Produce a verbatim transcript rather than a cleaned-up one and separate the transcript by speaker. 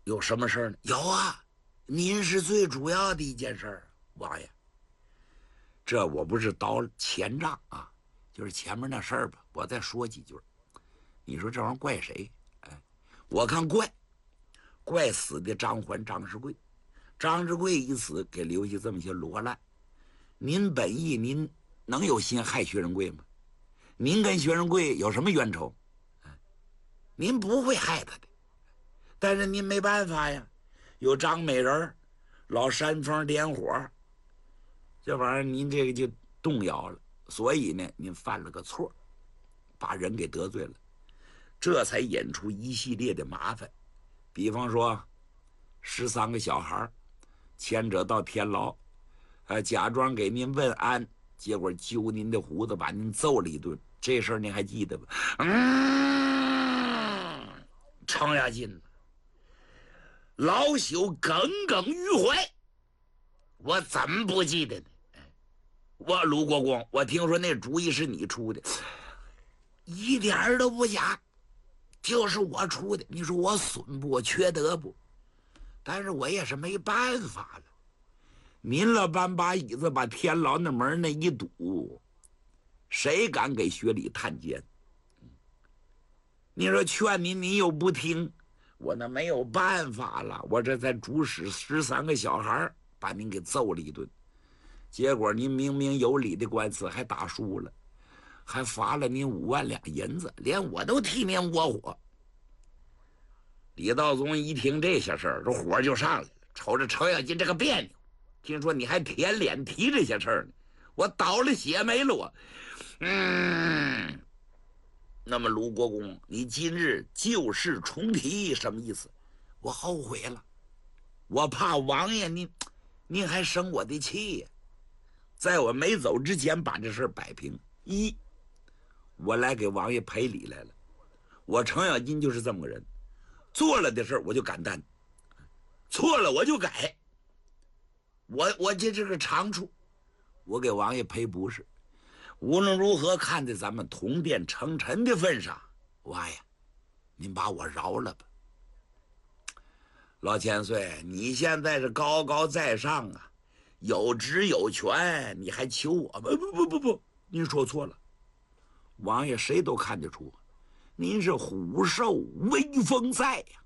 Speaker 1: 有什么事儿呢？有啊，您是最主要的一件事儿，王爷。这我不是倒前账啊，就是前面那事儿吧，我再说几句。你说这玩意儿怪谁？哎，我看怪怪死的张环张世贵。张世贵一死，给留下这么些罗烂。您本意您能有心害薛仁贵吗？您跟薛仁贵有什么冤仇？您不会害他的，但是您没办法呀，有张美人老煽风点火，这玩意儿您这个就动摇了。所以呢，您犯了个错，把人给得罪了，这才引出一系列的麻烦。比方说，十三个小孩牵扯到天牢，呃，假装给您问安，结果揪您的胡子，把您揍了一顿。这事儿您还记得吧？嗯，程咬金老朽耿耿于怀，我怎么不记得呢？我卢国公，我听说那主意是你出的，一点儿都不假，就是我出的。你说我损不？我缺德不？但是我也是没办法了。您了搬把椅子把天牢那门那一堵，谁敢给薛礼探监？你说劝您，您又不听，我那没有办法了。我这才主使十三个小孩把您给揍了一顿，结果您明明有理的官司还打输了，还罚了您五万两银子，连我都替您窝火。李道宗一听这些事儿，这火就上来了，瞅着程咬金这个别扭，听说你还舔脸提这些事儿呢，我倒了血霉了我。嗯，那么卢国公，你今日旧事重提，什么意思？我后悔了，我怕王爷您您还生我的气呀。在我没走之前把这事摆平。一，我来给王爷赔礼来了。我程咬金就是这么个人，做了的事我就敢担，错了我就改。我我这是个长处，我给王爷赔不是。无论如何，看在咱们同殿称臣的份上，王爷，您把我饶了吧。老千岁，你现在是高高在上啊，有职有权，你还求我吗？不不不不，您说错了。王爷谁都看得出，您是虎兽威风在呀、啊。